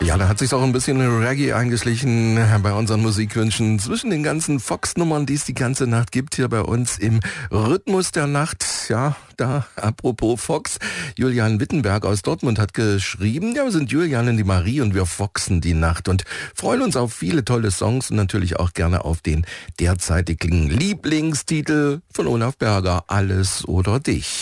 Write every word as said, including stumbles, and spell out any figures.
Ja, da hat sich auch ein bisschen Reggae eingeschlichen bei unseren Musikwünschen. Zwischen den ganzen Fox-Nummern, die es die ganze Nacht gibt, hier bei uns im Rhythmus der Nacht. Ja, da, apropos Fox, Julian Wittenberg aus Dortmund hat geschrieben, ja, wir sind Julian und die Marie und wir foxen die Nacht und freuen uns auf viele tolle Songs und natürlich auch gerne auf den derzeitigen Lieblingstitel von Olaf Berger, Alles oder Dich.